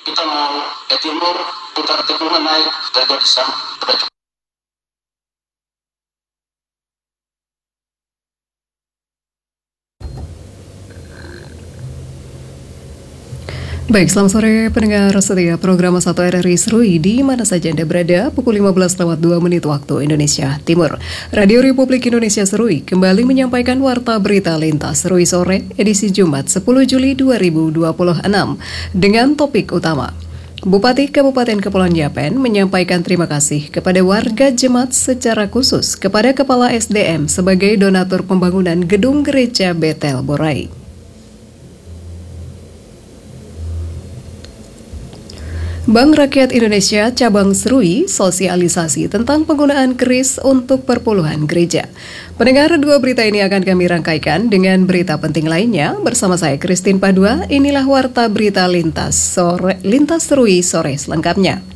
kita mau ke timur, putar tikungan naik, jaga di sana, sudah cukup. Baik, selamat sore pendengar setia program 1 RRI Serui di mana saja Anda berada, pukul 15:02 waktu Indonesia Timur. Radio Republik Indonesia Serui kembali menyampaikan warta berita lintas Serui sore edisi Jumat 10 Juli 2026 dengan topik utama. Bupati Kabupaten Kepulauan Yapen menyampaikan terima kasih kepada warga Jemaat secara khusus kepada Kepala SDM sebagai donatur pembangunan gedung gereja Betel Borai. Bank Rakyat Indonesia Cabang Serui sosialisasi tentang penggunaan kris untuk perpuluhan gereja. Pendengar, dua berita ini akan kami rangkaikan dengan berita penting lainnya bersama saya Christine Padua. Inilah warta berita lintas Serui sore selengkapnya.